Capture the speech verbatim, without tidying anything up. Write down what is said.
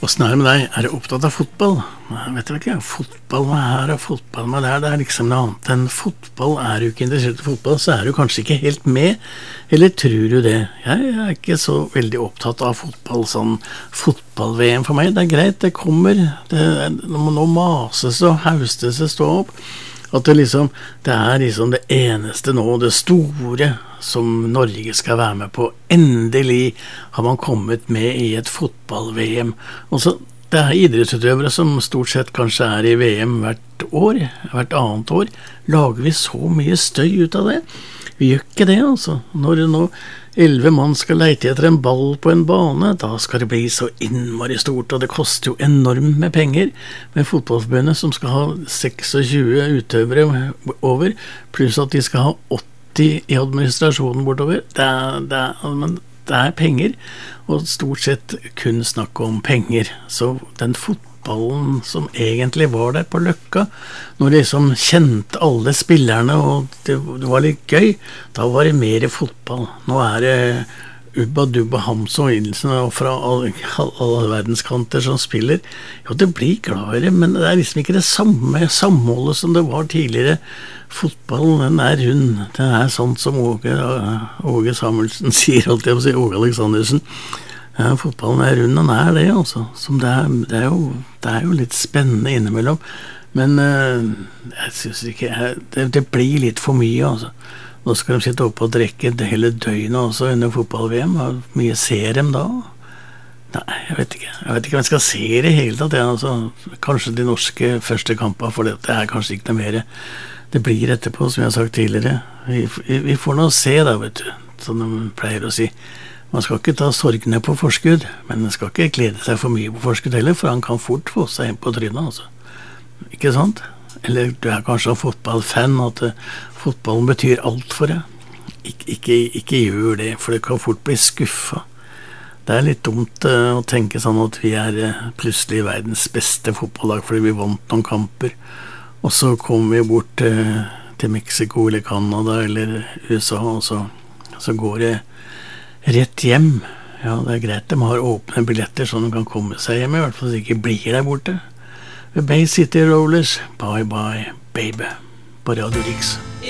Hvordan er det med deg? Er du opptatt av fotball? Nei, vet du ikke, fotball med her og fotball med der, det er liksom noe annet enn fotball. Er du ikke interessert i fotball, så er du kanskje ikke helt med, eller tror du det? Jeg er ikke så veldig opptatt av fotball, sånn fotball-V M for meg. Det er greit, det kommer, det, nå mases og haustes det stå opp. At det liksom, det er liksom det eneste nå, det store som Norge skal være med på. Endelig har man kommet med i et fotball-V M. Og så, det er idrettsutøvere som stort sett kanskje er i V M hvert år, hvert annet år. Lager vi så mye støy ut av det? Vi gjør ikke det, altså. Når det nå elleve mann skal leite etter en ball på en bane, da skal det bli så innmari stort, og det koster jo enormt med penger. Med fotballforbundet som skal ha tjueseks utøvere over, pluss at de skal ha åtti i administrasjonen bortover. Det er, det er, men det er penger, og stort sett kun snakk om penger. Så den fotballen som egentlig var der på Løkka, når de liksom kjente alle spillerne, og det, det var litt gøy, da var det mer fotball. Nå er det Ubba Dubba Hamso Ilsen fra alle, alle verdenskanter som spiller. Jo, det blir gladere, men det er liksom ikke det samme samholdet som det var tidligere. Fotballen, den er rund. Den er sånn som Åge, Åge Samuelsen sier, alltid jeg må si Åge Aleksandersen. Ja, fotballen er rund, den er det, altså. Som det, er, det, er jo, det er jo litt spennende innimellom. Men uh, jeg synes ikke, jeg, det, det blir litt for mye, altså. Nå skal de sitte oppe og drekke det hele døgnet også under fotball-V M. Hvor mye ser de da? Nei, jeg vet ikke. Jeg vet ikke om jeg skal se det hele tatt. Ja, altså. Kanskje de norske første kamper, for det, det er kanskje ikke noe mer. Det blir etterpå, som jeg har sagt tidligere. Vi, vi, vi får nå se da, vet du, som de pleier å si. Man skal ikke ta sorgene på forskudd, men man skal ikke glede seg for mye på forskudd heller, for han kan fort få seg inn på trynet, altså. Ikke sant? Eller du er kanskje en fotballfan, at uh, fotballen betyr alt for deg. Ik ikke, ikke gjør det, for det kan fort bli skuffet. Det er litt dumt uh, å tenke sånn at vi er uh, plutselig verdens beste fotballag, fordi vi vant noen kamper, og så kommer vi bort uh, til Mexico eller Canada eller U S A, og så, så går det rett hjem. Ja, det er greit, de har åpne billetter så de kan komme seg hjem, i hvert fall så de ikke blir der borte. Bay City Rollers, bye bye baby, på Radio Riks.